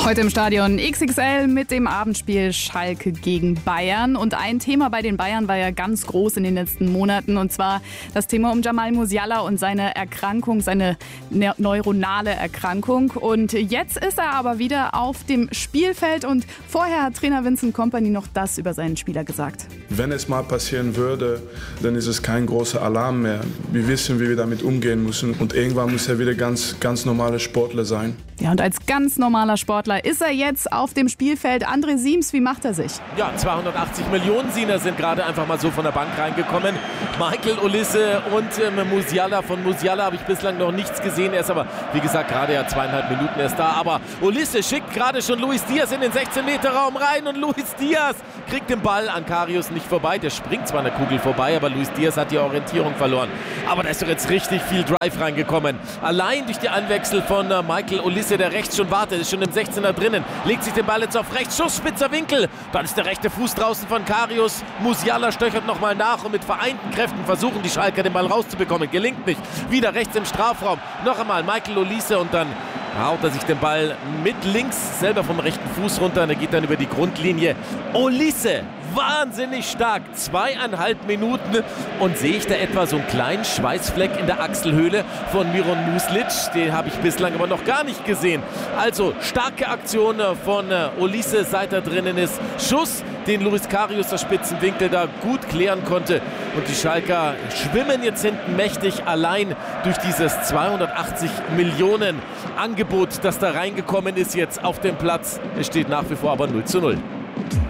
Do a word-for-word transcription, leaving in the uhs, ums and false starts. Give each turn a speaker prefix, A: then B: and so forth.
A: Heute im Stadion X X L mit dem Abendspiel Schalke gegen Bayern. Und ein Thema bei den Bayern war ja ganz groß in den letzten Monaten. Und zwar das Thema um Jamal Musiala und seine Erkrankung, seine ne- neuronale Erkrankung. Und jetzt ist er aber wieder auf dem Spielfeld. Und vorher hat Trainer Vincent Kompany noch das über seinen Spieler gesagt.
B: Wenn es mal passieren würde, dann ist es kein großer Alarm mehr. Wir wissen, wie wir damit umgehen müssen. Und irgendwann muss er wieder ganz, ganz normaler Sportler sein.
A: Ja, und als ganz normaler Sportler ist er jetzt auf dem Spielfeld. André Siems, wie macht er sich?
C: Ja, zweihundertachtzig Millionen Siener sind gerade einfach mal so von der Bank reingekommen. Michael Olise und ähm, Musiala. Von Musiala habe ich bislang noch nichts gesehen. Er ist aber, wie gesagt, gerade ja zweieinhalb Minuten erst da. Aber Olise schickt gerade schon Luis Diaz in den sechzehn Meter Raum rein. Und Luis Diaz kriegt den Ball an Karius nicht vorbei. Der springt zwar an der Kugel vorbei, aber Luis Diaz hat die Orientierung verloren. Aber da ist doch jetzt richtig viel Drive reingekommen. Allein durch die Einwechsel von äh, Michael Olise, der rechts schon wartet, ist schon im sechzehner drinnen, legt sich den Ball jetzt auf rechts, Schuss, spitzer Winkel, dann ist der rechte Fuß draußen von Karius, Musiala stöchert nochmal nach und mit vereinten Kräften versuchen die Schalker den Ball rauszubekommen, gelingt nicht, wieder rechts im Strafraum, noch einmal Michael Olise und dann haut er sich den Ball mit links selber vom rechten Fuß runter und er geht dann über die Grundlinie. Olise, wahnsinnig stark, zweieinhalb Minuten und sehe ich da etwa so einen kleinen Schweißfleck in der Achselhöhle von Miron Muslic, den habe ich bislang aber noch gar nicht gesehen. Also starke Aktion von Olise, seit er drinnen ist, Schuss, den Luis Karius aus Spitzenwinkel da gut klären konnte und die Schalker schwimmen jetzt hinten mächtig allein durch dieses zweihundertachtzig Millionen Angebot, das da reingekommen ist jetzt auf dem Platz. Es steht nach wie vor aber null zu null.